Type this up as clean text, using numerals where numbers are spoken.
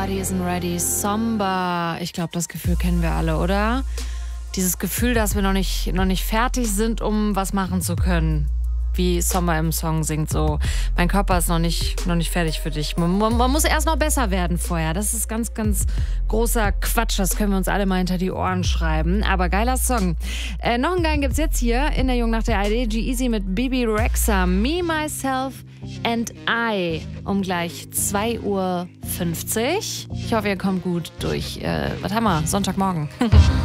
Everybody isn't ready. Somber. Ich glaube, das Gefühl kennen wir alle, oder? Dieses Gefühl, dass wir noch nicht fertig sind, um was machen zu können. Wie Sommer im Song singt so. Mein Körper ist noch nicht fertig für dich. Man muss erst noch besser werden vorher. Das ist ganz, ganz großer Quatsch. Das können wir uns alle mal hinter die Ohren schreiben. Aber geiler Song. Noch einen geilen gibt's jetzt hier in der Jungnacht der ID. G-Eazy mit Bibi Rexha. Me, Myself and I. Um gleich 2:50 Uhr. Ich hoffe, ihr kommt gut durch. Was haben wir? Sonntagmorgen.